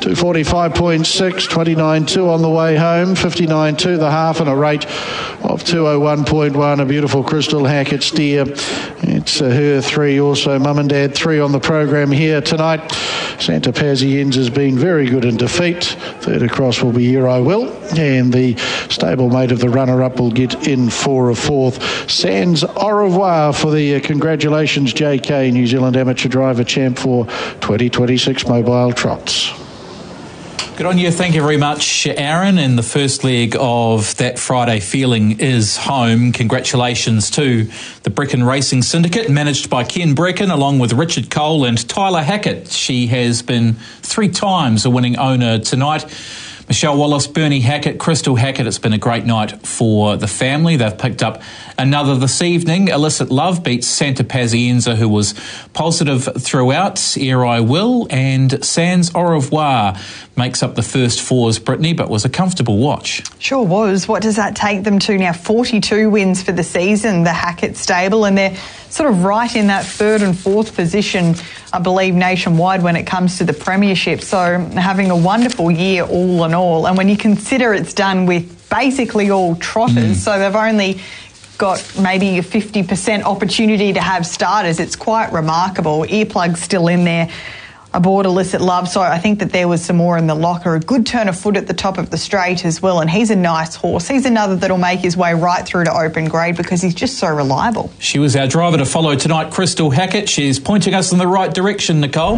245.6, 29.2 on the way home, 59.2 the half, and a rate of 201.1. A beautiful Crystal Hackett steer. It's her 3, also Mum and Dad 3 on the program here tonight. Santa Pazienza has been very good in defeat. Third across will be Here I Will, and the stablemate of the runner-up will get in for a fourth. Sans au revoir for the congratulations JK, New Zealand Amateur Driver Champ for 2026 Mobile Trots. Good on you. Thank you very much, Aaron. And the first leg of that Friday feeling is home. Congratulations to the Brecken Racing Syndicate, managed by Ken Brecken, along with Richard Cole and Tyler Hackett. She has been 3 times a winning owner tonight. Michelle Wallace, Bernie Hackett, Crystal Hackett. It's been a great night for the family. They've picked up another this evening. Illicit Love beats Santa Pazienza, who was positive throughout. Here I Will, and Sans au revoir makes up the first 4s, Brittany, but was a comfortable watch. Sure was. What does that take them to now? 42 wins for the season, the Hackett stable, and they're sort of right in that 3rd and 4th position, I believe, nationwide when it comes to the premiership. So having a wonderful year all in all. And when you consider it's done with basically all trotters, so they've only got maybe a 50% opportunity to have starters, it's quite remarkable. Earplug's still in there aboard Illicit Love, so I think that there was some more in the locker. A good turn of foot at the top of the straight as well, and he's a nice horse. He's another that'll make his way right through to open grade because he's just so reliable. She was our driver to follow tonight, Crystal Hackett. She's pointing us in the right direction, Nicole.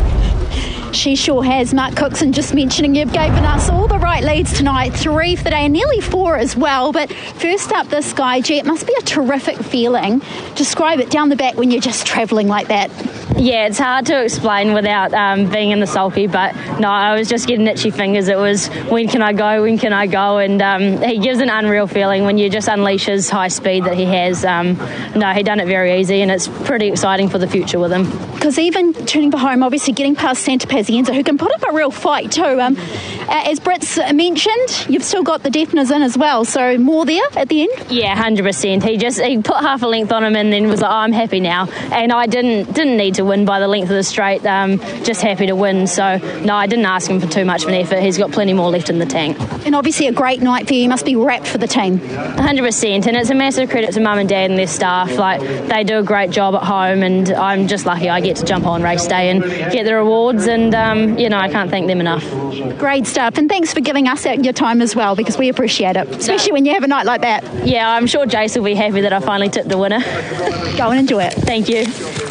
She sure has. Mark Cookson just mentioning you've given us all the right leads tonight. 3 for the day and nearly 4 as well. But first up, this guy, gee, it must be a terrific feeling. Describe it down the back when you're just travelling like that. Yeah, it's hard to explain without being in the sulky, but no, I was just getting itchy fingers. It was, when can I go, and he gives an unreal feeling when you just unleash his high speed that he has. He done it very easy, and it's pretty exciting for the future with him. Because even turning for home, obviously getting past Santa Pazienza, who can put up a real fight too. As Brit's mentioned, you've still got the Deafners in as well, so more there at the end? Yeah, 100%. He put half a length on him and then was like, I'm happy now. And I didn't need to win by the length of the straight, just happy to win. So, no, I didn't ask him for too much of an effort. He's got plenty more left in the tank. And obviously a great night for you. You must be wrapped for the team. 100%. And it's a massive credit to Mum and Dad and their staff. Like, they do a great job at home, and I'm just lucky I get to jump on race day and get the rewards, and, I can't thank them enough. Great stuff. And thanks for giving us your time as well, because we appreciate it, especially when you have a night like that. Yeah, I'm sure Jace will be happy that I finally tipped the winner. Go and enjoy it. Thank you.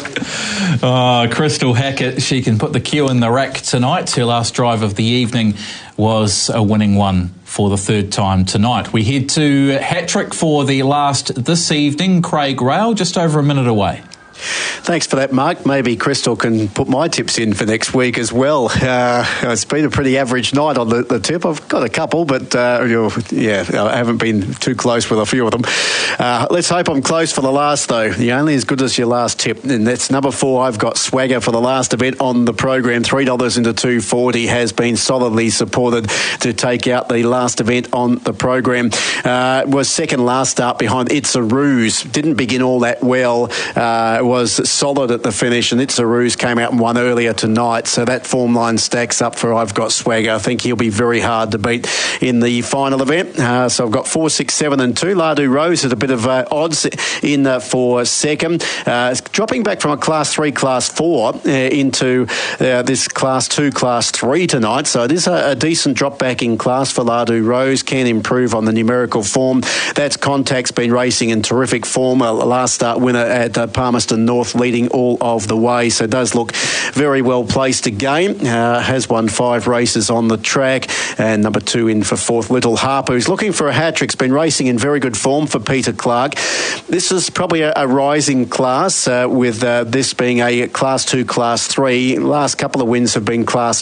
Crystal Hackett, she can put the cue in the rack tonight. Her last drive of the evening was a winning one for the 3rd time tonight. We head to hat-trick for the last this evening. Craig Rail, just over a minute away. Thanks for that, Mark. Maybe Crystal can put my tips in for next week as well. It's been a pretty average night on the tip. I've got a couple, but I haven't been too close with a few of them. Let's hope I'm close for the last, though. You're only as good as your last tip, and that's number 4. I've got Swagger for the last event on the program. $3 into $2.40 has been solidly supported to take out the last event on the program. Was second last start behind It's a Ruse. Didn't begin all that well. Was solid at the finish, and It's a Ruse came out and won earlier tonight, so that form line stacks up for I've got Swagger. I think he'll be very hard to beat in the final event. So I've got 4, 6, 7 and 2. Lardu Rose at a bit of odds in for second. Dropping back from a Class 3, Class 4 into this Class 2, Class 3 tonight, so it is a decent drop back in class for Lardu Rose. Can improve on the numerical form. That's Contact's been racing in terrific form. A last start winner at Palmerston North, leading all of the way, so does look very well placed again. Has won 5 races on the track, and number 2 in for 4th, Little Harper, who's looking for a hat-trick. Been racing in very good form for Peter Clark. This is probably a rising class, with this being a Class 2, Class 3. Last couple of wins have been Class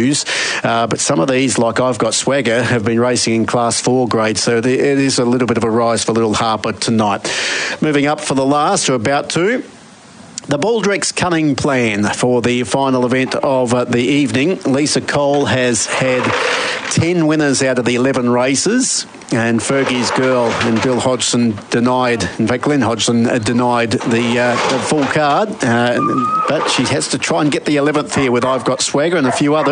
2s, but some of these, like I've got Swagger, have been racing in Class 4 grade, so it is a little bit of a rise for Little Harper tonight. Moving up for the last, or about to, the Baldrex Cunning Plan for the final event of the evening. Lisa Cole has had 10 winners out of the 11 races, and Fergie's Girl and Bill Hodgson denied, in fact Glenn Hodgson denied the full card, but she has to try and get the 11th here with I've Got Swagger and a few others.